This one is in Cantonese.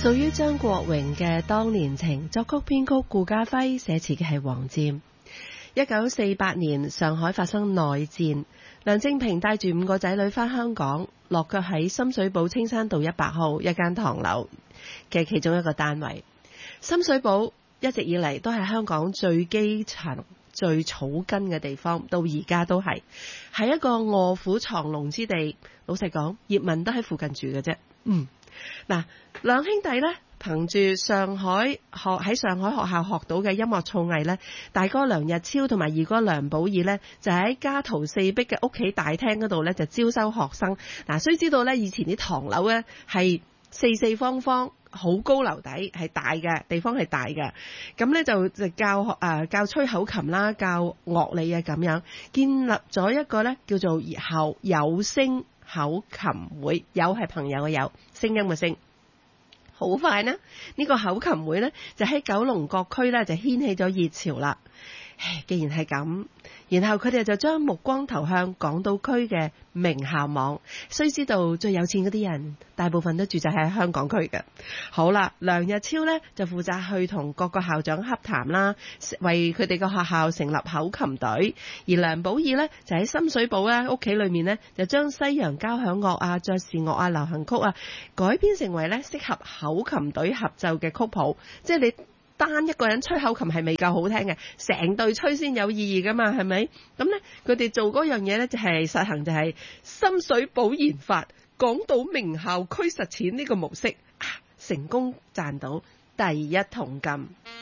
屬於張國榮嘅《當年情》，作曲編曲顧嘉輝，寫詞嘅係黃霑。1948年上海發生內戰，梁正平帶住5個仔女返香港，落腳喺深水埗青山道100號一間唐樓嘅其中一個單位。深水埗一直以嚟都係香港最基層最草根嘅地方，到而家都係一個臥虎藏龍之地。老實講，葉問都喺附近住嘅啫。嗱，兩兄弟呢，憑住喺上海學校學到嘅音樂造詣呢，大哥梁日超同埋二哥梁寶義呢，就喺家徒四壁嘅屋企大廳嗰度呢，就招收學生。嗱，須知道呢，以前啲唐樓呢係四四方方，好高樓底，係大嘅地方係大嘅。咁呢就教吹口琴啦，教樂理啊，咁樣建立咗一個呢叫做有聲口琴會，有係朋友嘅有，聲音嘅聲。好快呢，呢個口琴會呢，就喺九龍各區呢，就掀起咗熱潮啦。既然係咁，然後佢哋就將目光投向港島區嘅名校網。須知道最有錢嗰啲人大部分都住在喺香港區嘅。好啦，梁日超呢，就負責去同各個校長洽談啦，為佢哋個學校成立口琴隊。而梁寶義呢，就喺深水埗咧屋企裏面呢，就將西洋交響樂啊、爵士樂啊、流行曲啊改編成為呢適合口琴隊合奏嘅曲譜。即係你單一個人吹口琴係未夠好聽嘅，成隊吹先有意義噶嘛，係咪？咁呢，佢哋做嗰樣嘢呢，就係實行就係深水埗研發，港島名校區實踐呢個模式，成功賺到第一桶金。